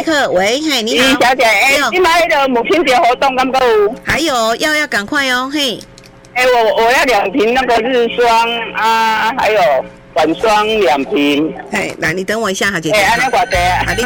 克，喂，嘿，你好， 小姐，你买那个母亲节活动敢够有？ 还有要赶快哦，嘿。 我要2瓶那个日霜啊，还有晚霜2瓶。 哎，来，你等我一下哈，姐姐。 安尼偌济啊？ 你